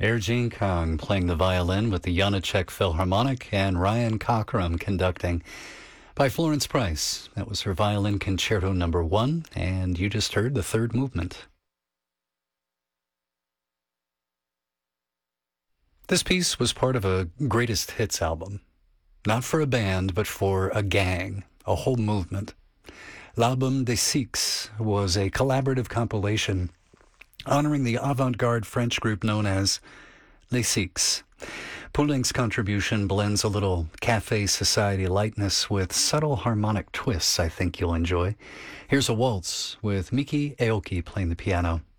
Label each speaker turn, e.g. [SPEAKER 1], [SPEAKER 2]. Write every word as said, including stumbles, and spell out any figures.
[SPEAKER 1] Erjin Kang playing the violin with the Janáček Philharmonic and Ryan Cockrum conducting. By Florence Price, that was her violin concerto number one, and you just heard the third movement. This piece was part of a greatest hits album. Not for a band, but for a gang, a whole movement. L'Album des Six was a collaborative compilation honoring the avant-garde French group known as Les Six. Poulenc's contribution blends a little cafe society lightness with subtle harmonic twists I think you'll enjoy. Here's a waltz with Miki Aoki playing the piano.